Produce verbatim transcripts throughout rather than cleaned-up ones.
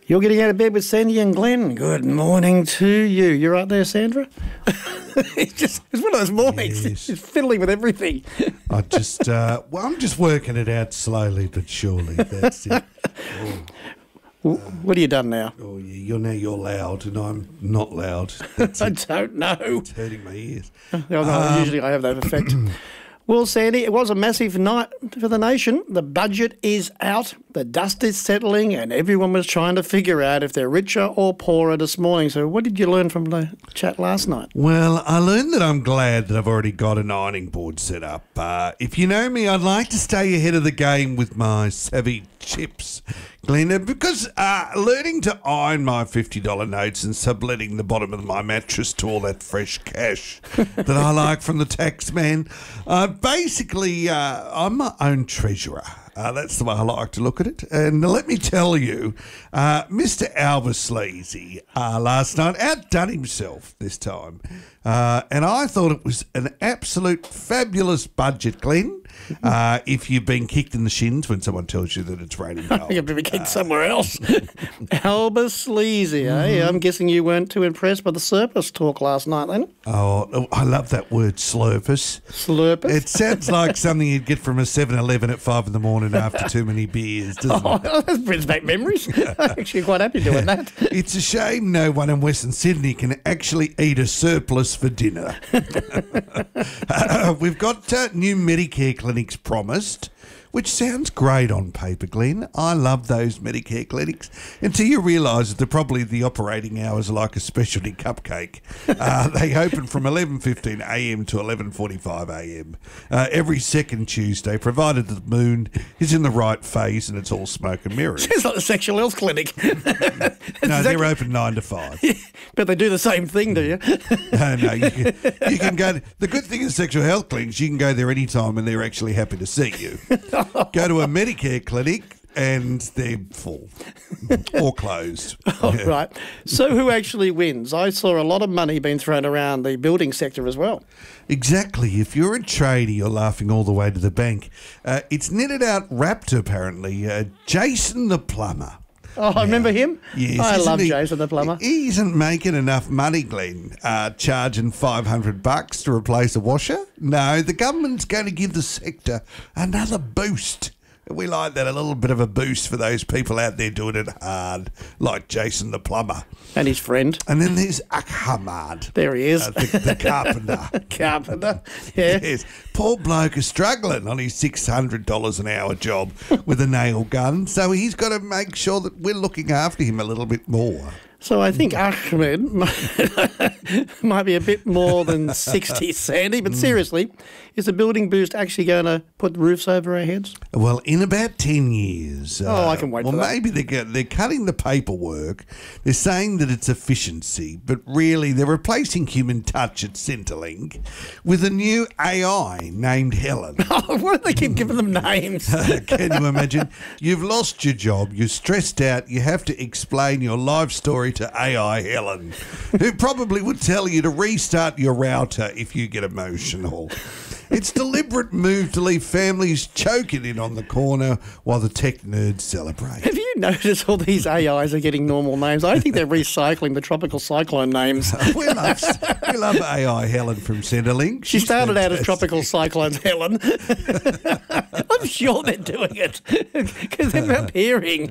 You're getting out of bed with Sandy and Glenn. Good morning to you. You right there, Sandra? it's just it's one of those mornings. Yes. It's fiddling with everything. I just, uh, well, I'm just working it out slowly but surely. That's it. Oh, What have you done now? oh yeah, you're now you're loud and I'm not loud. That's I it. don't know. It's hurting my ears. No, no, usually I have that effect. Well, Sandy, it was a massive night for the nation. The budget is out, the dust is settling, and everyone was trying to figure out if they're richer or poorer this morning. So what did you learn from the chat last night? Well, I learned that I'm glad that I've already got an ironing board set up. Uh, if you know me, I'd like to stay ahead of the game with my savvy chips, Glenda, because uh, learning to iron my fifty dollar notes and subletting the bottom of my mattress to all that fresh cash that I like from the tax man, uh, basically, uh, I'm my own treasurer. Uh, that's the way I like to look at it. And let me tell you, uh, Mister Albert Sleazy uh, last night outdone himself this time. Uh, and I thought it was an absolute fabulous budget, Glenn. Uh, if you've been kicked in the shins when someone tells you that it's raining gold. You've been kicked somewhere else. Albert Sleazy, eh? I'm guessing you weren't too impressed by the surplus talk last night then? Oh, I love that word, slurpus. Slurpus? It sounds like something you'd get from a seven eleven at five in the morning after too many beers, doesn't it? Oh, that brings back memories. I'm actually quite happy doing that. It's a shame no one in Western Sydney can actually eat a surplus for dinner. uh, we've got uh, new Medicare clinics promised, which sounds great on paper, Glenn. I love those Medicare clinics until you realise that they're probably the operating hours are like a specialty cupcake. Uh, they open from eleven fifteen a m to eleven forty-five a m uh, every second Tuesday, provided the moon is in the right phase and it's all smoke and mirrors. It's like the sexual health clinic. No, they're open nine to five. But they do the same thing, do you? No, no, you can, you can go. The good thing is sexual health clinics, you can go there anytime and they're actually happy to see you. Go to a Medicare clinic and they're full or closed. Oh, Yeah. right. So who actually wins? I saw a lot of money being thrown around the building sector as well. Exactly. If you're a tradie, you're laughing all the way to the bank. Uh, it's netted out Raptor, apparently. Uh, Jason the plumber. Oh, I remember him. Yes, I isn't love he- Jason the plumber. He isn't making enough money, Glenn, uh, charging five hundred bucks to replace a washer. No, the government's going to give the sector another boost. We like that, a little bit of a boost for those people out there doing it hard, like Jason the plumber. And his friend. And then there's Ahmad, There he is. uh, the, the carpenter. Carpenter. Yeah. Yes, poor bloke is struggling on his six hundred dollars an hour job with a nail gun, so he's got to make sure that we're looking after him a little bit more. So I think Ahmed might, might be a bit more than sixty, Sandy. But seriously, is the building boost actually going to put roofs over our heads? Well, in about ten years. Oh, I can wait Well, for that. maybe they're, go- they're cutting the paperwork. They're saying that it's efficiency, but really they're replacing human touch at Centrelink with a new A I named Helen. Oh, why do they keep giving them names? Can you imagine? You've lost your job, you're stressed out, you have to explain your life story to A I Helen, who probably would tell you to restart your router if you get emotional. It's deliberate move to leave families choking in on the corner while the tech nerds celebrate. Have you noticed all these A Is are getting normal names? I think they're recycling the tropical cyclone names. we love we love A I Helen from Centrelink. She She's started out as fantastic. Tropical Cyclones Helen. I'm sure they're doing it because they're appearing.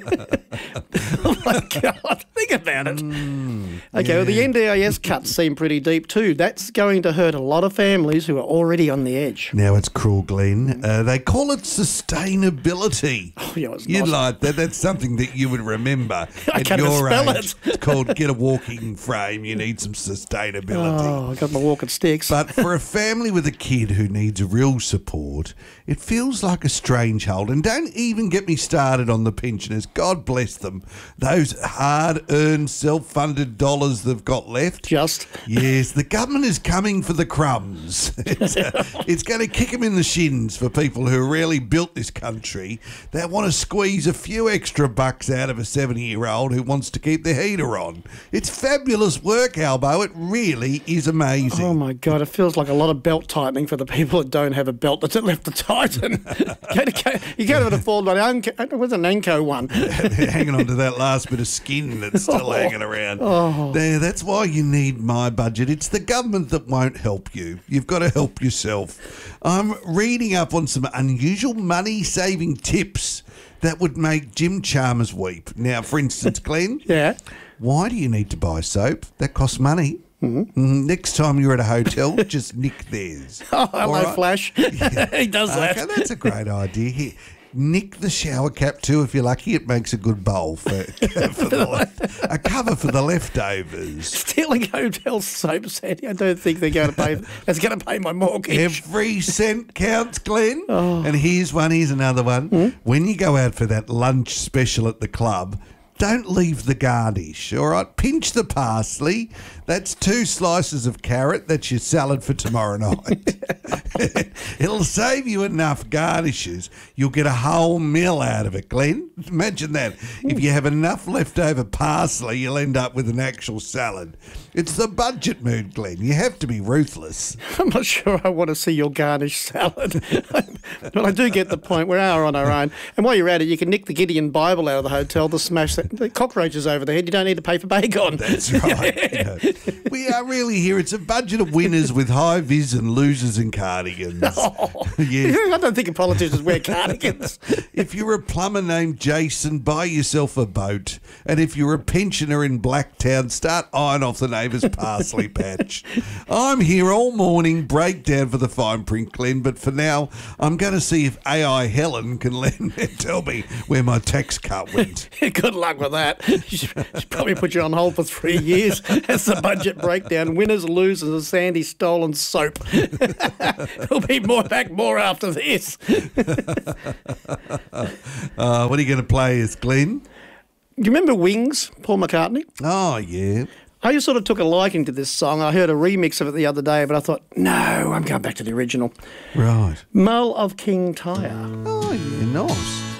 Oh my God, think about it. Mm, okay, well, the N D I S cuts seem pretty deep too. That's going to hurt a lot of families who are already on the edge. Now it's cruel, Glenn. Uh, they call it sustainability. Oh, yeah, it's You'd nice. like that. That's something that you would remember I at can't even your spell age. it. It's called get a walking frame. You need some sustainability. Oh, I got my walking sticks. But for a family with a kid who needs real support, it feels like a strange hold. And don't even get me started on the pensioners. God bless them. Those hard-earned unearned self-funded dollars they've got left. Just. Yes, the government is coming for the crumbs. It's, uh, it's going to kick them in the shins for people who really built this country. They want to squeeze a few extra bucks out of a seventy-year-old who wants to keep the heater on. It's fabulous work, Albo. It really is amazing. Oh, my God. It feels like a lot of belt tightening for the people that don't have a belt that's left to tighten. You can't even afford one. It was an Anko one. Hanging on to that last bit of skin that's still Oh. hanging around. Oh. There, that's why you need my budget. It's the government that won't help you. You've got to help yourself. I'm reading up on some unusual money-saving tips that would make Jim Chalmers weep. Now, for instance, Glenn, Yeah. why do you need to buy soap? That costs money. Mm-hmm. Next time you're at a hotel, just nick theirs. Oh, hello, All right? Flash. He does that. Okay, that's a great idea. Here, nick the shower cap too if you're lucky. It makes a good bowl for, for the left, a cover for the leftovers. Stealing hotel soap, Sandy. I don't think they're going to pay. That's going to pay my mortgage. Every cent counts, Glenn. Oh. And here's one. Here's another one. Hmm? When you go out for that lunch special at the club, don't leave the garnish, all right? Pinch the parsley. That's two slices of carrot. That's your salad for tomorrow night. It'll save you enough garnishes. You'll get a whole meal out of it, Glenn. Imagine that. If you have enough leftover parsley, you'll end up with an actual salad. It's the budget mood, Glenn. You have to be ruthless. I'm not sure I want to see your garnish salad. But I do get the point. We are on our own. And while you're at it, you can nick the Gideon Bible out of the hotel to smash the, the cockroaches over the head. You don't need to pay for bacon. That's right. You know, we are really here. It's a budget of winners with high vis and losers and cardigans. Oh. Yes. I don't think politicians wear cardigans. If you're a plumber named Jason, buy yourself a boat. And if you're a pensioner in Blacktown, start eyeing off the neighbour's parsley patch. I'm here all morning, breakdown for the fine print, Glenn, but for now, I'm going to see if A I Helen can let me tell me where my tax cut went. Good luck with that. She should, she'd probably put you on hold for three years. That's the budget breakdown. Winners, losers, and Sandy stolen soap. There'll be more back more after this. Uh, what are you going to play as, Glenn? Do you remember Wings, Paul McCartney? Oh, yeah. I just sort of took a liking to this song. I heard a remix of it the other day, but I thought, no, I'm going back to the original. Right. Mull of King Tyre. Oh, yeah, nice.